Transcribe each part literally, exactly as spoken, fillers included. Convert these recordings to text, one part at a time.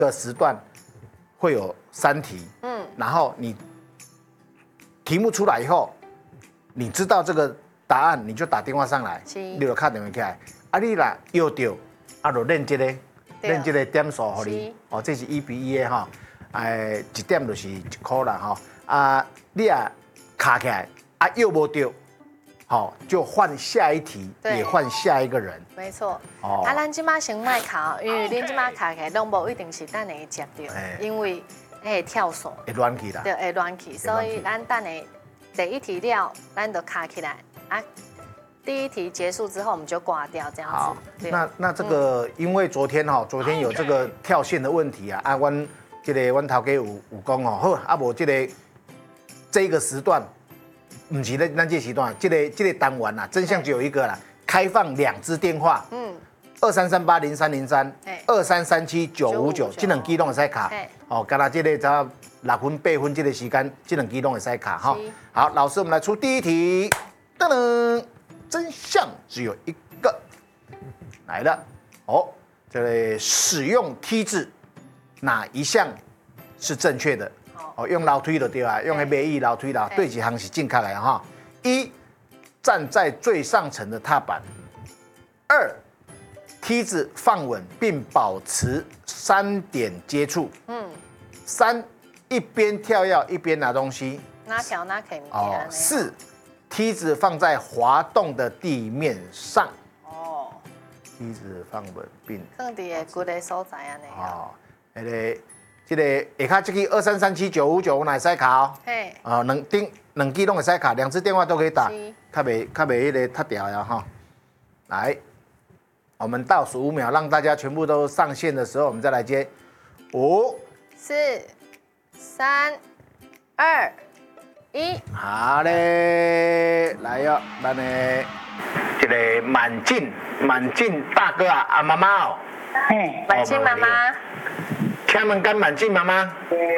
个时段会有三题，嗯，然后你题目出来以后，你知道这个答案，你就打电话上来，你就打电话起来，啊，你啦又对，啊，就练这个，练这个点数给你，哦，这是一比一的哈，哎，一点就是一块啦哈，啊，你啊卡起来，啊又无对。好，就换下一题，也换下一个人。 没错。哦。啊，咱即马先卖卡，因为恁即马卡起来拢无一定是等下接到，因为会跳绳。 会乱起啦。 对，会乱起，所以咱等下第一题了，咱就卡起来啊。第一题结束之后，我们就挂掉这样子。 好。那那这个，因为昨天哈，昨天有这个跳线的问题啊，啊，阮这个阮头家有有讲哦，好，啊无这个这个时段。不是咱咱这时段，这个这个单元啊，真相只有一个啦。开放两支电话，嗯，二三三八零三零三，二三三七九五九，这两支拢会使卡。哦，刚才这个才六分八分这个时间，这两支拢会使卡哈。好，老师，我们来出第一题。噔噔，真相只有一个，来了。哦，这个使用梯字哪一项是正确的？哦，用楼梯就对啊，用那尾翼楼梯啦，对几行是正确的哈。一，站在最上层的踏板；二，梯子放稳并保持三点接触；嗯，三，一边跳跃一边拿东西。 拿条拿可以。 哦，四，梯子放在滑动的地面上。哦，梯子放稳并。 放伫个骨的所在安尼。 哦，那个。这个下卡这个二三三七九五九，我哪会使卡哦？嘿，啊，两顶两支拢会使卡，两支电话都可以打，较袂较袂迄个塌掉呀哈。来，我们倒数五秒，让大家全部都上线的时候，我们再来接。五、 四、三、二、一。 好嘞，来哟，咱的这个满进满进大哥啊，啊妈妈哦， 嘿，满进妈妈。 请问跟满进妈妈？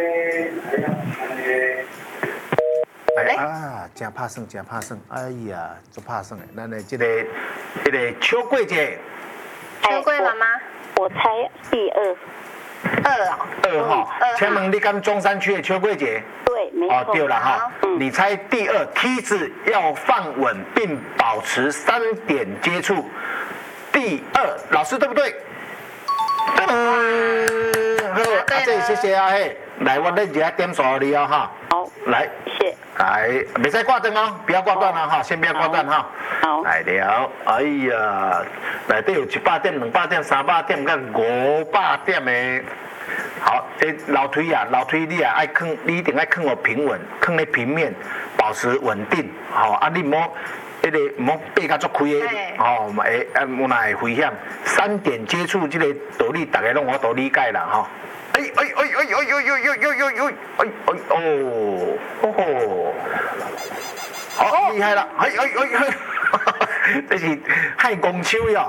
哎啊，真怕算，真怕算！哎呀，足怕算的。咱的这个，这个秋桂姐， 秋桂妈妈， 我猜第二。 二啊， 二号。请问你跟中山区的秋桂姐？ 对，没错。 哦，对了哈，你猜第二，梯子要放稳并保持三点接触。第二，老师对不对？嗯，好，啊，这谢谢啊嘿，来，我认一下点数你哦哈。 好， 来， 谢。 来，没使挂断哦，不要挂断了哈，先不要挂断哈。 好。 来了，哎呀，内底有一百点、两百点、三百点，甲五百点的。好，这楼梯啊，楼梯你啊爱放，你一定爱放哦平稳，放在平面，保持稳定。好，啊你莫。迄个唔好背甲足开的，吼，会啊，有哪会危险？三点接触这个道理，大家拢我都理解啦，吼。哎哎哎哎哎哎哎哎哎哎哎哎哦哦，好厉害啦！哎哎哎哎，这是害公手呀！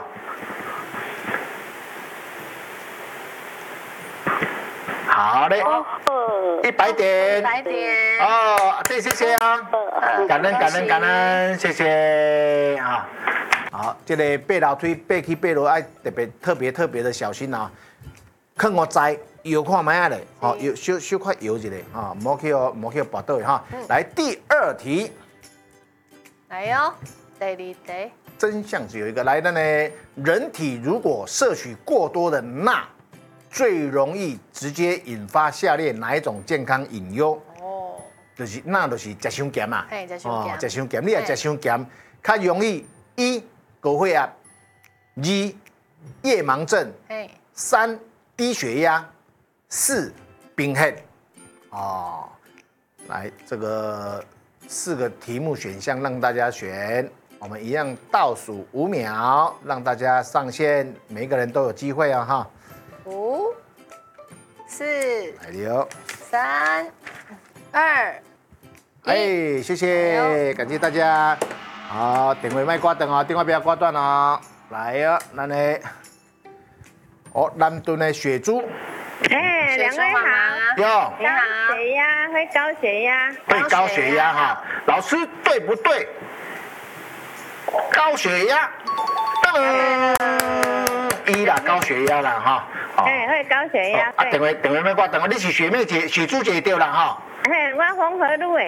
好嘞，一百点， 一百点哦，这谢谢啊，感恩感恩感恩，谢谢啊。好，这个爬楼梯爬起爬落，爱特别特别特别的小心啊。看我栽，摇看卖啊嘞，好摇小小块摇一下啊，莫去哦莫去拔倒哈。来第二题， 来哟，第二题。 真相只有一个，来的呢，人体如果摄取过多的钠。最容易直接引发下列哪一种健康隐忧？哦，就是那就是食伤咸啊， 嘿，食伤咸， 食伤咸，你也食伤咸，较容易一高血压，二夜盲症，三低血压，四贫血。哦，来这个四个题目选项让大家选，我们一样倒数五秒，让大家上线，每一个人都有机会啊哈。 五、四、 六、 三、二、 一，哎，谢谢，感谢大家。好，电话卖挂断哦，电话不要挂断哦。来呀，咱的哦，南屯的雪珠。 哎，两位好。 有。 你好。高血压会高血压。 会高血压哈，老师对不对？高血压。噔。一啦，高血压啦哈， 哎，会高血压。 啊，电话电话要挂，电话你是学妹姐许珠姐对啦哈。 嘿，我红河路的。